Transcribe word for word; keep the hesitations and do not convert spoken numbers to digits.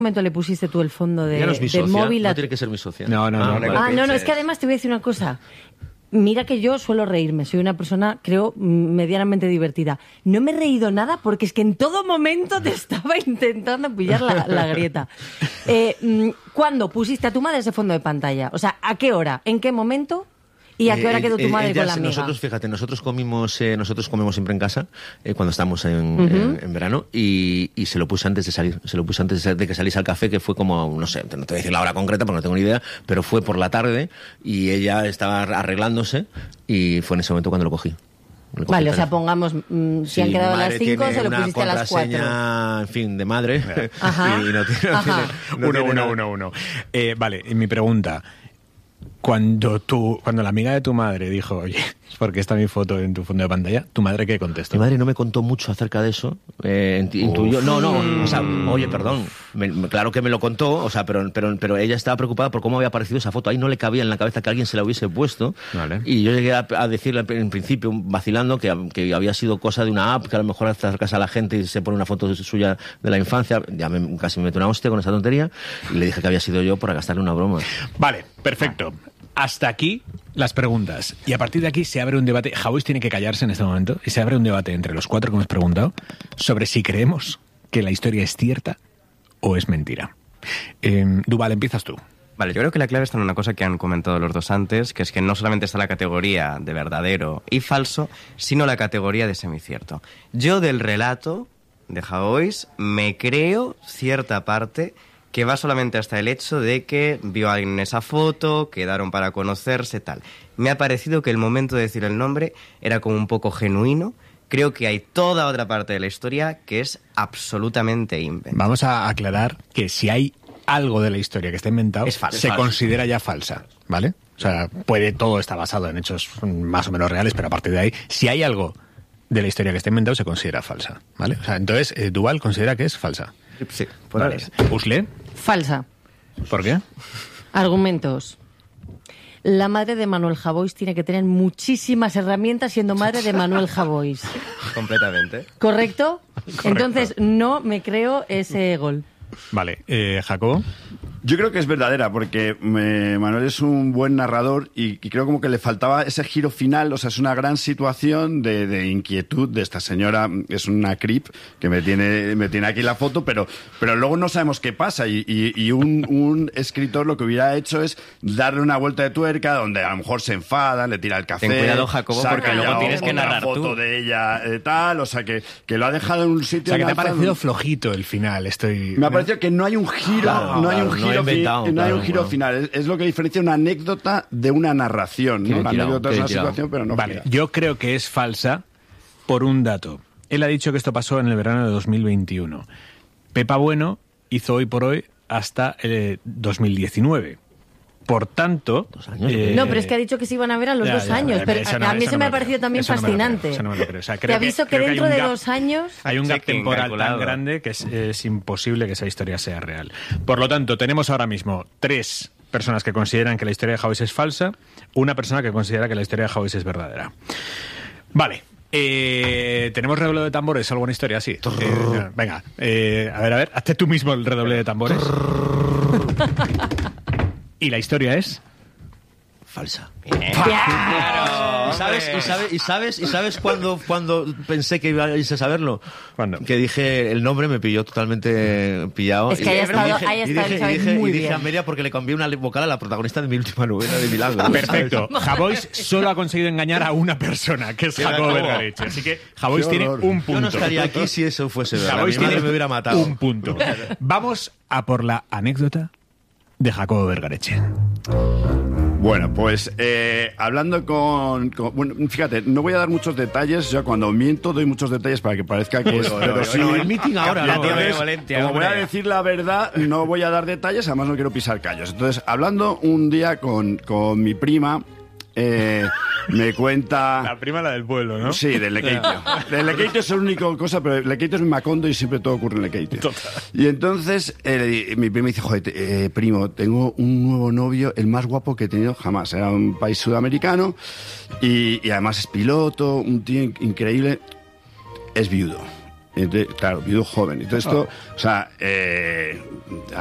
momento le pusiste tú el fondo de, no es mi de socia, móvil? A... No tiene que ser mi socia. No, no, ah, no. Ah, no, no, es que además te voy a decir una cosa. Mira que yo suelo reírme, soy una persona, creo, medianamente divertida. No me he reído nada porque es que en todo momento te estaba intentando pillar la, la grieta. Eh, ¿Cuándo pusiste a tu madre ese fondo de pantalla? O sea, ¿a qué hora? ¿En qué momento? ¿Y a qué hora quedó tu madre eh, eh, con la amiga? Nosotros, fíjate, nosotros comimos, eh, nosotros comemos siempre en casa eh, cuando estamos en, uh-huh. en, en verano y, y se lo puse antes de salir, se lo puse antes de, de que salís al café, que fue como, no sé, no te voy a decir la hora concreta porque no tengo ni idea, pero fue por la tarde y ella estaba arreglándose y fue en ese momento cuando lo cogí. Vale, o sea, pongamos, mmm, si sí, han quedado a las cinco, se lo pusiste a las cuatro. En fin, de madre. Ajá. y no tiene, no Ajá. tiene, no uno, tiene uno, uno, uno. Eh, vale, mi pregunta. Cuando tú, cuando la amiga de tu madre dijo, oye, ¿por qué está mi foto en tu fondo de pantalla? ¿Tu madre qué contestó? Mi madre no me contó mucho acerca de eso. Eh, intuyó, no, no, o sea, oye, perdón, me, claro que me lo contó, o sea, pero, pero, pero ella estaba preocupada por cómo había aparecido esa foto. Ahí no le cabía en la cabeza que alguien se la hubiese puesto. Vale. Y yo llegué a, a decirle en principio, vacilando, que, que había sido cosa de una app, que a lo mejor acercas a la gente y se pone una foto suya de la infancia. Ya me, casi me meto una hostia con esa tontería y le dije que había sido yo para gastarle una broma. Vale, perfecto. Hasta aquí las preguntas. Y a partir de aquí se abre un debate. Javois tiene que callarse en este momento. Y se abre un debate entre los cuatro que hemos preguntado sobre si creemos que la historia es cierta o es mentira. Eh, Duval, empiezas tú. Vale, yo creo que la clave está en una cosa que han comentado los dos antes, que es que no solamente está la categoría de verdadero y falso, sino la categoría de semicierto. Yo del relato de Javois me creo cierta parte que va solamente hasta el hecho de que vio a alguien en esa foto, quedaron para conocerse, tal. Me ha parecido que el momento de decir el nombre era como un poco genuino. Creo que hay toda otra parte de la historia que es absolutamente inventado. Vamos a aclarar que si hay algo de la historia que está inventado, es falso, se es falso. considera ya falsa, ¿vale? O sea, puede, todo está basado en hechos más o menos reales, pero a partir de ahí, si hay algo de la historia que está inventado, se considera falsa, ¿vale? O sea, entonces, eh, Duval considera que es falsa. Sí, por vale. ¿Usle? Falsa. ¿Por qué? Argumentos. La madre de Manuel Javois tiene que tener muchísimas herramientas siendo madre de Manuel Javois. Completamente. ¿Correcto? Correcto. Entonces, no me creo ese gol. Vale. Eh, ¿Jacobo? Yo creo que es verdadera, porque me, Manuel es un buen narrador y, y creo como que le faltaba ese giro final. O sea, es una gran situación de, de inquietud de esta señora. Es una creep que me tiene, me tiene aquí la foto, pero, pero luego no sabemos qué pasa. Y, y, y un, un escritor lo que hubiera hecho es darle una vuelta de tuerca donde a lo mejor se enfada, le tira el café. Ten cuidado, Jacobo, porque luego tienes que narrar foto tú. de ella, eh, tal. O sea, que, que lo ha dejado en un sitio. O sea, que te ha alzado. parecido flojito el final. Estoy... Me ha parecido que no hay un giro, Claro, no hay claro, un no giro, he inventado, fi- no hay claro, un giro bueno. final. Es, es lo que diferencia una anécdota de una narración, ¿no? La tirado, anécdota qué es una tirado. situación, pero no Vale, gira. yo creo que es falsa por un dato. Él ha dicho que esto pasó en el verano de dos mil veintiuno. Pepa Bueno hizo Hoy por Hoy hasta eh, dos mil diecinueve. Por tanto... Dos años. eh, No, pero es que ha dicho que se iban a ver a los ya, dos ya, años. ya, Pero eso no- a mí eso se no me me ha lo parecido creo. también Eso no me lo creo, fascinante. eso no me lo creo. O sea, Te creo que- aviso que, creo que hay dentro un de gap. dos años... Hay un gap Check-in temporal calculado. tan grande que es, es imposible que esa historia sea real. Por lo tanto, tenemos ahora mismo tres personas que consideran que la historia de Javois es falsa, una persona que considera que la historia de Javois es verdadera. Vale. Eh, ¿Tenemos redoble de tambores? ¿Alguna historia así? Eh, venga, eh, a ver, a ver, hazte tú mismo el redoble de tambores. ¿Y la historia es? Falsa. Claro, ¿Y sabes, y sabes, y sabes, y sabes cuándo, cuándo pensé que iba a saberlo? ¿Cuándo? Que dije, el nombre me pilló totalmente pillado. Es que y, haya estado- dije, haya y estado dije, Isabel y dije, muy y dije bien. a Amelia porque le cambié una vocal a la protagonista de mi última novela de Milagro. Perfecto. Javois solo ha conseguido engañar a una persona, que es Sí, Jacobo Jacobo. Vergareche. Así que Javois Qué tiene horror. un punto. Yo no estaría aquí si eso fuese verdad. Javois Mi madre tiene me hubiera matado. un punto. Vamos a por la anécdota de Jacobo Vergareche. Bueno, pues eh, hablando con, con... Bueno, fíjate, no voy a dar muchos detalles. Yo cuando miento doy muchos detalles para que parezca que es... no, pero no, sí, no, el meeting ahora, la no, tía eh, es- Valencia, como voy a hombre. decir la verdad, no voy a dar detalles, además no quiero pisar callos. Entonces, hablando un día con, con mi prima, eh, me cuenta... prima, la del pueblo, ¿no? Sí, del Lequeitio. Del Lequeitio es la única cosa, pero el Lequeitio es mi Macondo y siempre todo ocurre en Lequeitio. Y entonces eh, mi primo dice, joder, eh, primo, tengo un nuevo novio, el más guapo que he tenido jamás. Era un país sudamericano y, y además es piloto, un tío in- increíble. Es viudo. Entonces, claro, viudo joven. Entonces esto, o sea, eh,